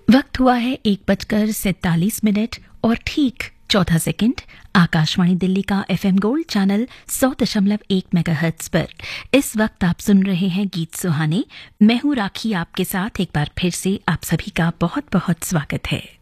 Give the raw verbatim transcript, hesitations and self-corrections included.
वक्त हुआ है एक बजकर सैतालीस मिनट और ठीक चौदह सेकंड। आकाशवाणी दिल्ली का एफएम गोल्ड चैनल सौ दशमलव एक मेगाहर्ट्ज पर इस वक्त आप सुन रहे हैं गीत सुहाने। मैं हूं राखी, आपके साथ एक बार फिर से आप सभी का बहुत बहुत स्वागत है।